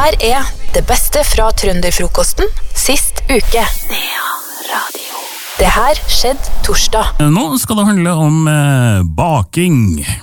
Her det beste fra trønderfrokosten sist uke. Det her skjedde torsdag. Nå skal det handle om baking.